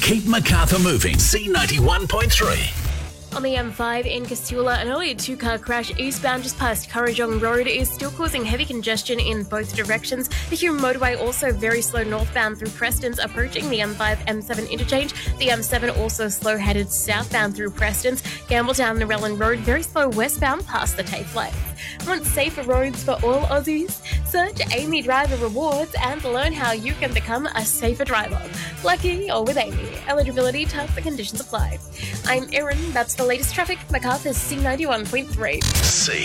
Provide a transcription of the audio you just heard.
Keep Macarthur moving. C91.3. On the M5 in Castula, an earlier two-car crash eastbound just past Currajong Road is still causing heavy congestion in both directions. The Hume motorway also very slow northbound through Preston's, approaching the M5-M7 interchange. The M7 also slow-headed southbound through Preston's. Gambletown Narellan Road very slow westbound past the TAFE lights. Want safer roads for all Aussies? Search Amy Driver Rewards and learn how you can become a safer driver. Lucky or with Amy. Eligibility, terms and conditions apply. I'm Erin. That's the latest traffic. Macarthur's C91.3.